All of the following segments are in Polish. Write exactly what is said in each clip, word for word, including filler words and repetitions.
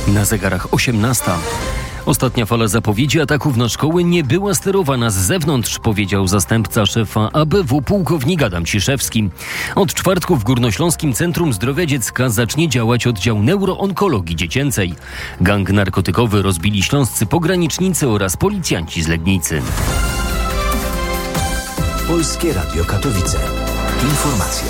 Na zegarach osiemnasta. Ostatnia fala zapowiedzi ataków na szkoły nie była sterowana z zewnątrz, powiedział zastępca szefa A B W pułkownik Adam Ciszewski. Od czwartku w Górnośląskim Centrum Zdrowia Dziecka zacznie działać oddział neuroonkologii dziecięcej. Gang narkotykowy rozbili śląscy pogranicznicy oraz policjanci z Legnicy. Polskie Radio Katowice. Informacje.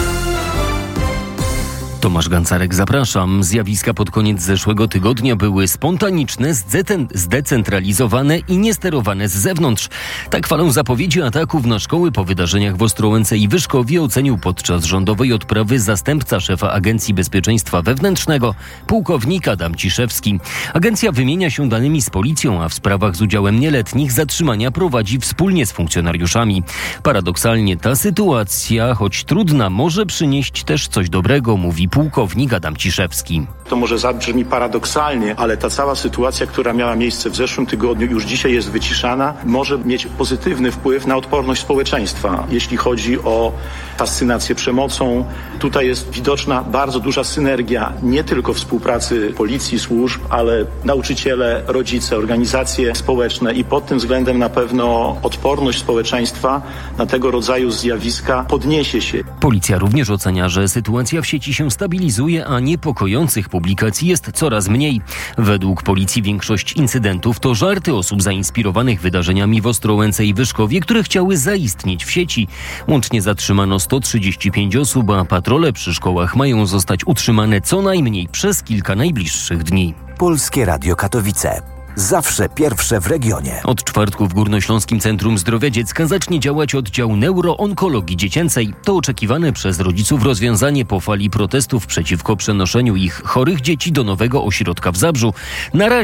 Tomasz Gancarek, zapraszam. Zjawiska pod koniec zeszłego tygodnia były spontaniczne, zdecen- zdecentralizowane i niesterowane z zewnątrz. Tak falę zapowiedzi ataków na szkoły po wydarzeniach w Ostrołęce i Wyszkowie ocenił podczas rządowej odprawy zastępca szefa Agencji Bezpieczeństwa Wewnętrznego, pułkownik Adam Ciszewski. Agencja wymienia się danymi z policją, a w sprawach z udziałem nieletnich zatrzymania prowadzi wspólnie z funkcjonariuszami. Paradoksalnie ta sytuacja, choć trudna, może przynieść też coś dobrego, mówi pułkownik Adam Ciszewski. To może zabrzmi paradoksalnie, ale ta cała sytuacja, która miała miejsce w zeszłym tygodniu, już dzisiaj jest wyciszana, może mieć pozytywny wpływ na odporność społeczeństwa. Jeśli chodzi o fascynację przemocą, tutaj jest widoczna bardzo duża synergia nie tylko współpracy policji, służb, ale nauczyciele, rodzice, organizacje społeczne i pod tym względem na pewno odporność społeczeństwa na tego rodzaju zjawiska podniesie się. Policja również ocenia, że sytuacja w sieci się stabilizuje, a niepokojących publikacji jest coraz mniej. Według policji większość incydentów to żarty osób zainspirowanych wydarzeniami w Ostrołęce i Wyszkowie, które chciały zaistnieć w sieci. Łącznie zatrzymano sto trzydzieści pięć osób, a patrole przy szkołach mają zostać utrzymane co najmniej przez kilka najbliższych dni. Polskie Radio Katowice. Zawsze pierwsze w regionie. Od czwartku w Górnośląskim Centrum Zdrowia Dziecka zacznie działać oddział neuroonkologii dziecięcej. To oczekiwane przez rodziców rozwiązanie po fali protestów przeciwko przenoszeniu ich chorych dzieci do nowego ośrodka w Zabrzu. Na razie